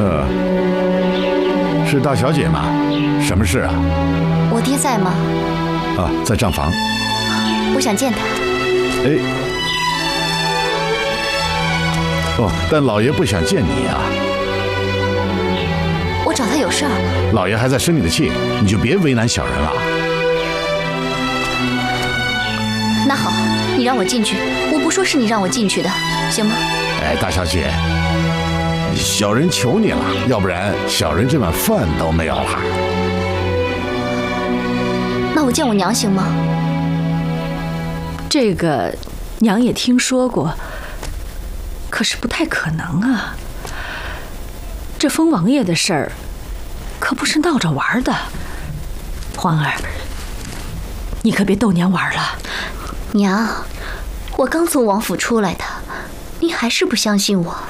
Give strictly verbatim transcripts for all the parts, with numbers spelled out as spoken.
呃，是大小姐吗？什么事啊？ 我爹在吗？ 啊，在账房。 我想见他。 哎，哦，但老爷不想见你啊。 我找他有事儿。 老爷还在生你的气，你就别为难小人了。 那好，你让我进去，我不说是你让我进去的，行吗？ 哎，大小姐，小人求你了，要不然小人这碗饭都没有了。 那我见我娘行吗？ 这个娘也听说过，可是不太可能啊。这封王爷的事儿可不是闹着玩的，欢儿，你可别逗娘玩了。 娘，我刚从王府出来的，您还是不相信我？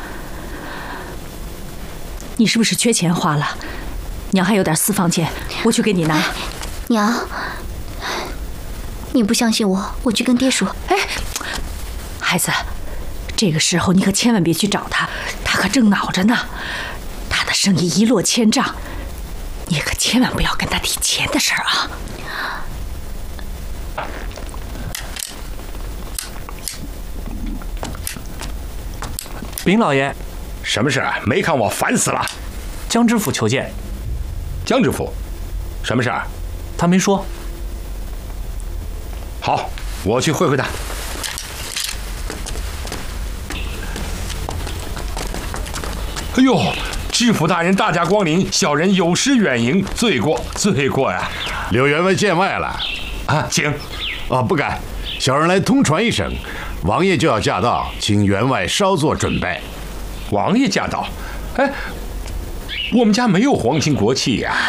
你是不是缺钱花了？娘还有点私房钱，我去给你拿。 哎、娘，你不相信我，我去跟爹说。 哎，孩子，这个时候你可千万别去找他，他可正恼着呢。他的生意一落千丈，你可千万不要跟他提钱的事儿啊。 禀老爷， 什么事？没看我烦死了。 江知府求见。 江知府，什么事？ 他没说。 好，我去会会他。哎呦，知府大人大驾光临，小人有失远迎，罪过罪过呀！ 柳员外见外了。 啊，请。 啊，不敢，小人来通传一声，王爷就要驾到，请员外稍作准备。 王爷驾到？哎，我们家没有皇亲国戚呀、啊。